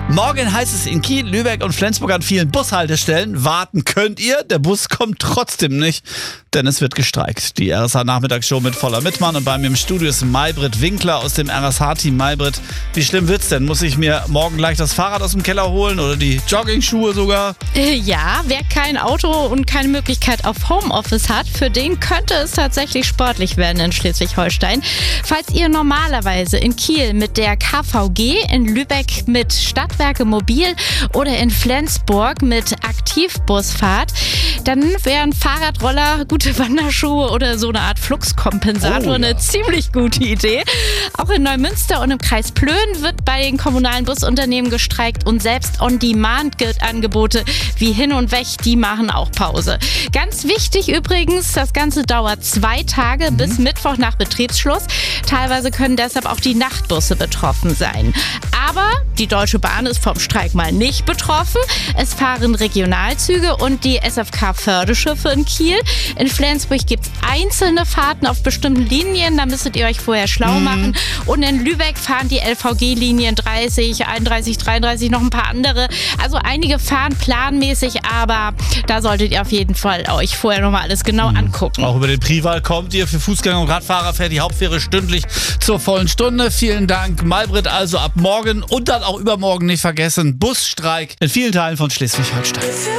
Morgen heißt es in Kiel, Lübeck und Flensburg an vielen Bushaltestellen. Warten könnt ihr, der Bus kommt trotzdem nicht, denn es wird gestreikt. Die RSH-Nachmittagsshow mit Voller Mittmann und bei mir im Studio ist Maybrit Winkler aus dem RSH-Team. Maybrit, wie schlimm wird's denn? Muss ich mir morgen gleich das Fahrrad aus dem Keller holen oder die Jogging-Schuhe sogar? Ja, wer kein Auto und keine Möglichkeit auf Homeoffice hat, für den könnte es tatsächlich sportlich werden in Schleswig-Holstein. Falls ihr normalerweise in Kiel mit der KVG, in Lübeck mit Stadtwerke Mobil oder in Flensburg mit Aktivbus fahrt, dann wären Fahrradroller, gute Wanderschuhe oder so eine Art Fluxkompensator eine ziemlich gute Idee. Auch in Neumünster und im Kreis Plön wird bei den kommunalen Busunternehmen gestreikt und selbst On-Demand-Angebote wie Hin und Weg, die machen auch Pause. Ganz wichtig übrigens, das Ganze dauert 2 Tage bis Mittwoch nach Betriebsschluss. Teilweise können deshalb auch die Nachtbusse betroffen sein. Aber die Deutsche Bahn ist vom Streik mal nicht betroffen. Es fahren Regionalzüge und die SFK-Förderschiffe in Kiel. In Flensburg gibt es einzelne Fahrten auf bestimmten Linien, da müsstet ihr euch vorher schlau machen. Und in Lübeck fahren die LVG-Linien 30, 31, 33, noch ein paar andere. Also einige fahren planmäßig, aber da solltet ihr auf jeden Fall euch vorher nochmal alles genau angucken. Auch über den Prival kommt ihr. Für Fußgänger und Radfahrer fährt die Hauptfähre stündlich zur vollen Stunde. Vielen Dank, Maybrit. Also ab morgen und dann auch übermorgen nicht vergessen, Busstreik in vielen Teilen von Schleswig-Holstein.